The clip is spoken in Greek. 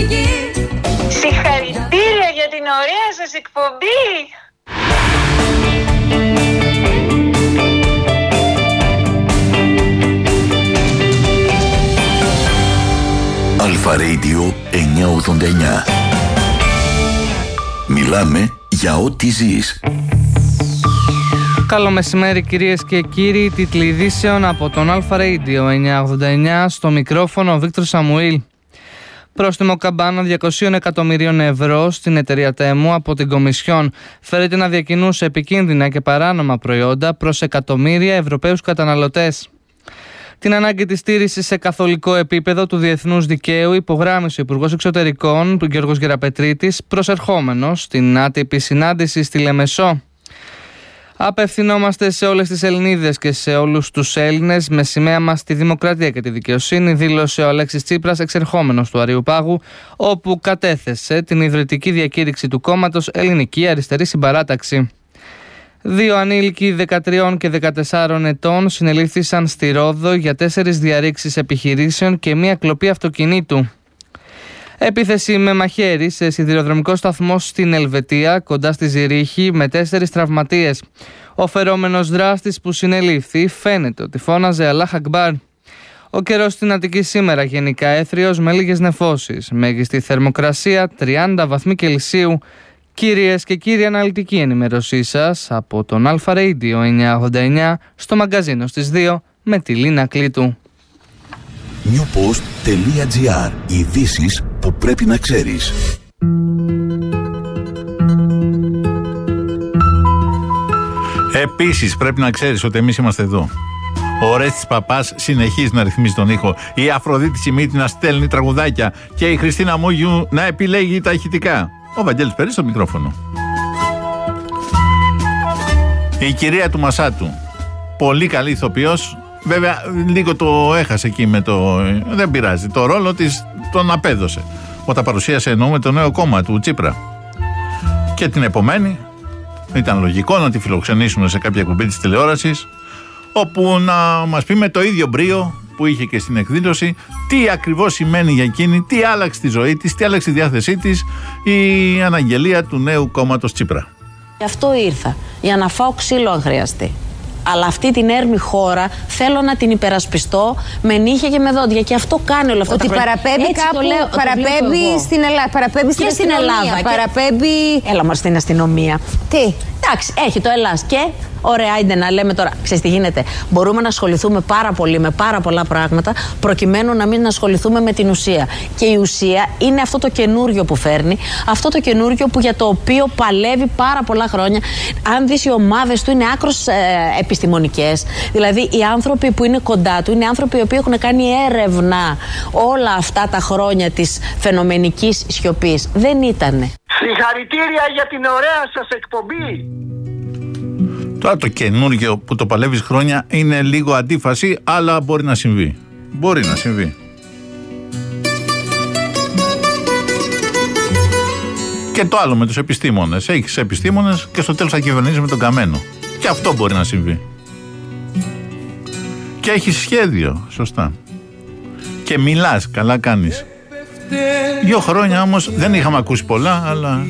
γη. Συγχαρητήρια για την ωραία σας εκπομπή. Αλφα Radio 989. Μιλάμε για ό,τι ζεις. Καλό μεσημέρι κυρίες και κύριοι, τίτλοι ειδήσεων από τον Αλφα Radio 989, στο μικρόφωνο ο Βίκτορ Σαμουήλ. Πρόστιμο καμπάνα 200 εκατομμυρίων ευρώ στην εταιρεία Τέμου από την Κομισιόν φέρεται να διακινούσε επικίνδυνα και παράνομα προϊόντα προς εκατομμύρια Ευρωπαίους καταναλωτές. Την ανάγκη της στήρησης σε καθολικό επίπεδο του διεθνούς δικαίου υπογράμμισε ο Υπουργός Εξωτερικών Γιώργος Γεραπετρίτης, προσερχόμενος στην άτυπη συνάντηση στη Λεμεσό. Απευθυνόμαστε σε όλες τις Ελληνίδες και σε όλους τους Έλληνες με σημαία μας τη δημοκρατία και τη δικαιοσύνη, δήλωσε ο Αλέξης Τσίπρας, εξερχόμενος του Αριουπάγου, όπου κατέθεσε την ιδρυτική διακήρυξη του κόμματος Ελληνική Αριστερή Συμπαράταξη. 2 ανήλικοι 13 και 14 ετών συνελήφθησαν στη Ρόδο για 4 διαρρήξεις επιχειρήσεων και 1 κλοπή αυτοκινήτου. Επίθεση με μαχαίρι σε σιδηροδρομικό σταθμό στην Ελβετία, κοντά στη Ζηρίχη, με 4 τραυματίες. Ο φερόμενος δράστης που συνελήφθη φαίνεται ότι φώναζε Αλλάχ Ακμπάρ. Ο καιρός στην Αττική σήμερα γενικά έθριος με λίγες νεφώσεις. Μέγιστη θερμοκρασία 30 βαθμοί Κελσίου. Κυρίες και κύριοι, αναλυτική ενημέρωσή σας από τον Αλφα Radio 989 στο μαγκαζίνο στις 2 με τη Λίνα Κλήτου. newpost.gr. Ειδήσεις που πρέπει να ξέρεις. Επίσης πρέπει να ξέρεις ότι εμείς είμαστε εδώ. Ο Ορέστης Παπάς συνεχίζει να ρυθμίζει τον ήχο. Η Αφροδίτη Σιμίτη να στέλνει τραγουδάκια. Και η Χριστίνα Μούγιου να επιλέγει τα ηχητικά. Ο Βαγγέλης Περής στο μικρόφωνο. Η κυρία του Μασάτου. Πολύ καλή ηθοποιός. Βέβαια λίγο το έχασε εκεί με το... Δεν πειράζει. Το ρόλο της τον απέδωσε. Όταν παρουσίασε εννοούμε το νέο κόμμα του Τσίπρα. Και την επομένη ήταν λογικό να τη φιλοξενήσουν σε κάποια εκπομπή της τηλεόρασης, όπου να μας πει με το ίδιο μπρίο που είχε και στην εκδήλωση τι ακριβώς σημαίνει για εκείνη, τι άλλαξε τη ζωή της, τι άλλαξε τη διάθεσή της η αναγγελία του νέου κόμματος Τσίπρα. Γι' αυτό ήρθα, για να φάω ξύλο αν χρειαστεί. Αλλά αυτή την έρμη χώρα θέλω να την υπερασπιστώ με νύχια και με δόντια. Και αυτό κάνει όλα αυτά τα χρόνια. Ότι παραπέμπει κάπου, παραπέμπει στην Ελλάδα, παραπέμπει στην αστυνομία, παραπέμπει... Έλα μας στην αστυνομία. Τι? Εντάξει, έχει το Ελλάς και... Ωραία, είναι να λέμε τώρα, ξέρεις τι γίνεται. Μπορούμε να ασχοληθούμε πάρα πολύ με πάρα πολλά πράγματα, προκειμένου να μην ασχοληθούμε με την ουσία. Και η ουσία είναι αυτό το καινούριο που φέρνει, αυτό το καινούριο που για το οποίο παλεύει πάρα πολλά χρόνια. Αν δεις, οι ομάδες του είναι άκρως επιστημονικές. Δηλαδή, οι άνθρωποι που είναι κοντά του είναι άνθρωποι οι οποίοι έχουν κάνει έρευνα όλα αυτά τα χρόνια της φαινομενικής σιωπής. Δεν ήτανε. Συγχαρητήρια για την ωραία σας εκπομπή. Τώρα το καινούργιο που το παλεύεις χρόνια είναι λίγο αντίφαση, αλλά μπορεί να συμβεί. Μπορεί να συμβεί. Και το άλλο με τους επιστήμονες. Έχεις επιστήμονες και στο τέλος θα κυβερνήσεις με τον καμένο. Και αυτό μπορεί να συμβεί. Και έχεις σχέδιο, σωστά. Και μιλάς, καλά κάνεις. 2 χρόνια όμως δεν είχαμε ακούσει πολλά, αλλά...